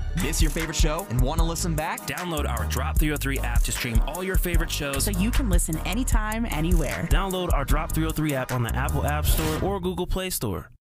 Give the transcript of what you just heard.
Miss your favorite show and want to listen back? Download our Drop 303 app to stream all your favorite shows so you can listen anytime, anywhere. Download our Drop 303 app on the Apple App Store or Google Play Store.